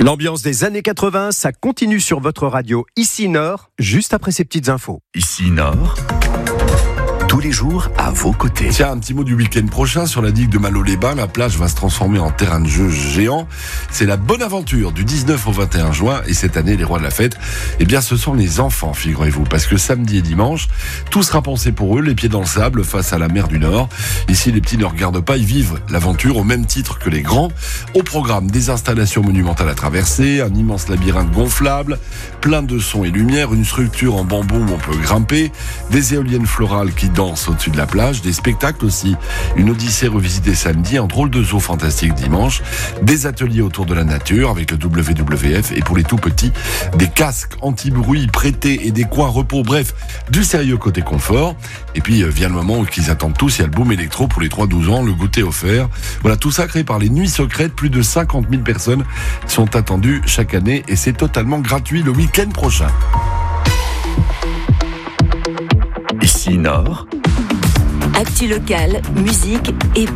L'ambiance des années 80, ça continue sur votre radio Ici Nord, juste après ces petites infos. Ici Nord, tous les jours à vos côtés. Tiens, un petit mot du week-end prochain sur la digue de Malo-les-Bains. La plage va se transformer en terrain de jeu géant. C'est la bonne aventure du 19 au 21 juin. Et cette année, les rois de la fête, eh bien, ce sont les enfants, figurez-vous. Parce que samedi et dimanche, tout sera pensé pour eux, les pieds dans le sable face à la mer du Nord. Ici, les petits ne regardent pas, ils vivent l'aventure au même titre que les grands. Au programme, des installations monumentales à traverser, un immense labyrinthe gonflable, plein de sons et lumières, une structure en bambou où on peut grimper, des éoliennes florales qui dansent au-dessus de la plage, des spectacles aussi, une odyssée revisitée samedi, un drôle de zoo fantastique dimanche, des ateliers autour de la nature avec le WWF et pour les tout petits, des casques anti-bruit prêtés et des coins repos, bref, du sérieux côté confort. Et puis vient le moment où qu'ils attendent tous, il y a le boom électro pour les 3-12 ans, le goûter offert. Voilà, tout ça créé par les Nuits Secrètes, plus de 50 000 personnes sont attendues chaque année et c'est totalement gratuit le week-end prochain. Ici Nord, actu locale, musique et